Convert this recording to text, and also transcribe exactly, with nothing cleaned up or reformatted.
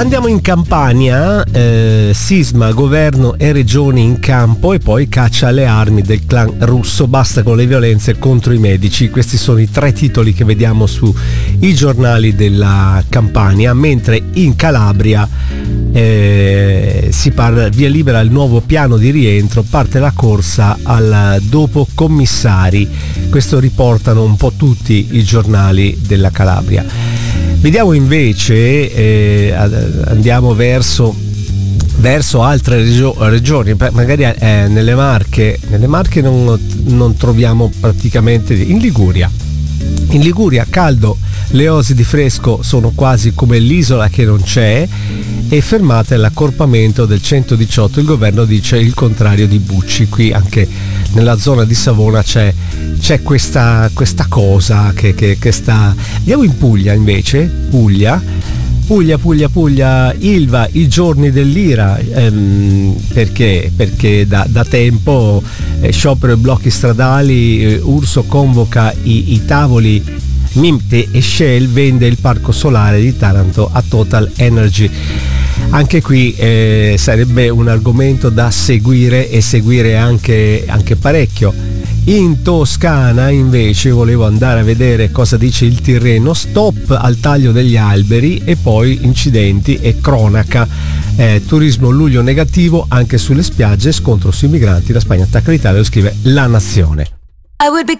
Andiamo in Campania, eh, sisma, governo e regioni in campo e poi caccia alle armi del clan russo, basta con le violenze contro i medici. Questi sono i tre titoli che vediamo sui giornali della Campania, mentre in Calabria eh, si parla, via libera il nuovo piano di rientro, parte la corsa al dopo commissari. Questo riportano un po' tutti i giornali della Calabria. Vediamo invece, eh, andiamo verso, verso altre regio- regioni, magari eh, nelle Marche, nelle Marche non, non troviamo praticamente, in Liguria. In Liguria caldo, le osi di fresco sono quasi come l'isola che non c'è e fermate l'accorpamento del centodiciotto, il governo dice il contrario di Bucci. Qui anche nella zona di Savona c'è, c'è questa, questa cosa che, che, che sta... Andiamo in Puglia invece, Puglia, Puglia, Puglia, Puglia, Ilva, i giorni dell'ira, ehm, perché? Perché da, da tempo eh, sciopero e blocchi stradali, eh, Urso convoca i, i tavoli, Mimte e Shell vende il parco solare di Taranto a Total Energy. Anche qui eh, sarebbe un argomento da seguire e seguire anche, anche parecchio. In Toscana invece volevo andare a vedere cosa dice il Tirreno, stop al taglio degli alberi e poi incidenti e cronaca. Eh, turismo luglio negativo anche sulle spiagge, scontro sui migranti, la Spagna attacca l'Italia, lo scrive La Nazione. I would be